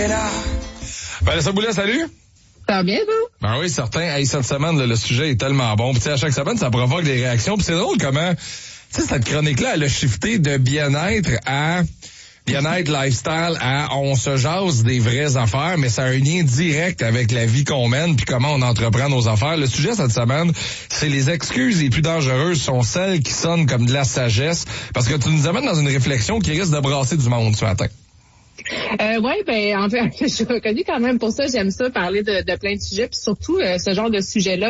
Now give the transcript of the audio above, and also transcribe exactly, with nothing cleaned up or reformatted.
Sabrina. Vanessa Boulet, salut. Ça va bien, vous? Ben oui, certain. Hey, cette semaine, là, le sujet est tellement bon. Puis, à chaque semaine, ça provoque des réactions. Puis c'est drôle comment, tu sais, cette chronique-là, elle a shifté de bien-être à bien-être, lifestyle, à on se jase des vraies affaires, mais ça a un lien direct avec la vie qu'on mène puis comment on entreprend nos affaires. Le sujet cette semaine, c'est les excuses les plus dangereuses sont celles qui sonnent comme de la sagesse, parce que tu nous amènes dans une réflexion qui risque de brasser du monde ce matin. Euh, ouais, ben en fait, je suis reconnue quand même pour ça. J'aime ça, parler de, de plein de sujets, puis surtout euh, ce genre de sujet-là